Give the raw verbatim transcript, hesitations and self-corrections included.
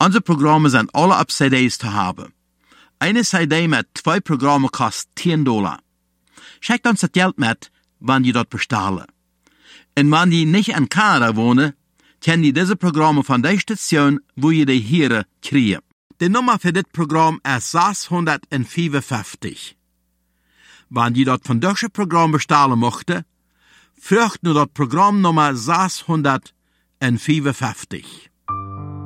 Unsere Programme sind alle auf C Ds zu haben. Eine C D mit zwei Programmen kostet zehn Dollar. Schickt uns das Geld mit, wenn die dort bestellen. Und wenn die nicht in Kanada wohnen, können die diese Programme von der Station, wo ihr die hier kriegen. Die Nummer für das Programm ist sechshundertfünfundfünfzig. Wenn die dort von deutschen Programm bestellen möchten, fragt nur das Programmnummer sechshundertfünfundfünfzig.